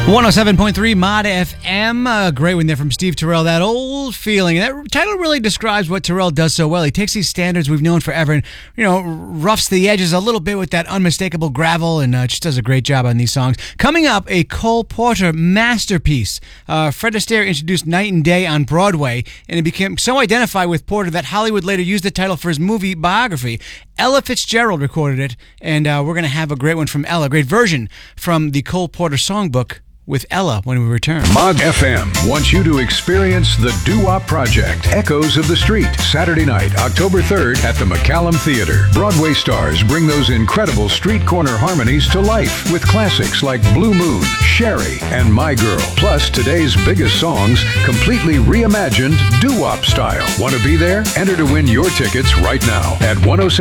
107.3 Mod FM. Great one there from Steve Terrell. That old feeling. That title really describes what Terrell does so well. He takes these standards we've known forever and, roughs the edges a little bit with that unmistakable gravel and just does a great job on these songs. Coming up, a Cole Porter masterpiece. Fred Astaire introduced Night and Day on Broadway, and it became so identified with Porter that Hollywood later used the title for his movie biography. Ella Fitzgerald recorded it, and we're going to have a great one from Ella, a great version from the Cole Porter songbook with Ella when we return. Mod FM wants you to experience the Doo-Wop Project, Echoes of the Street, Saturday night, October 3rd at the McCallum Theater. Broadway stars bring those incredible street corner harmonies to life with classics like Blue Moon, Sherry, and My Girl. Plus, today's biggest songs, completely reimagined doo-wop style. Want to be there? Enter to win your tickets right now at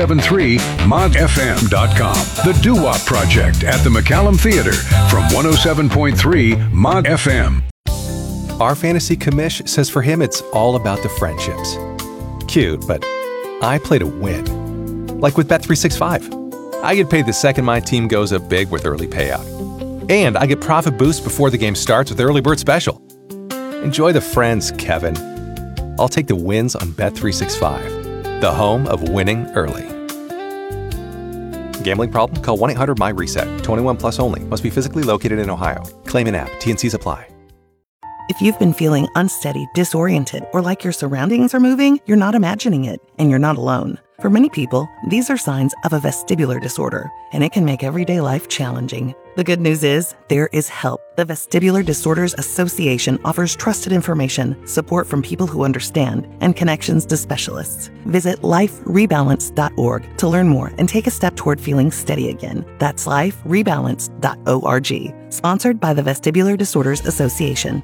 1073modfm.com. The Doo-Wop Project at the McCallum Theater from 107.3 Mod FM. Our fantasy commish says for him it's all about the friendships. Cute, but I play to win. Like with Bet365. I get paid the second my team goes up big with early payout. And I get profit boost before the game starts with Early Bird Special. Enjoy the friends, Kevin. I'll take the wins on Bet365, the home of winning early. Gambling problem? Call 1-800-MY-RESET. 21 plus only. Must be physically located in Ohio. Claim in app. T&Cs apply. If you've been feeling unsteady, disoriented, or like your surroundings are moving, you're not imagining it, and you're not alone. For many people, these are signs of a vestibular disorder, and it can make everyday life challenging. The good news is, there is help. The Vestibular Disorders Association offers trusted information, support from people who understand, and connections to specialists. Visit liferebalance.org to learn more and take a step toward feeling steady again. That's liferebalance.org. Sponsored by the Vestibular Disorders Association.